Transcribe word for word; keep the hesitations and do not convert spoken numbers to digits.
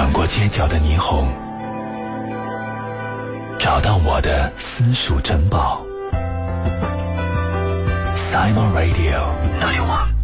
转过街角的霓虹，找到我的私属珍宝。Simon Radio 六六one。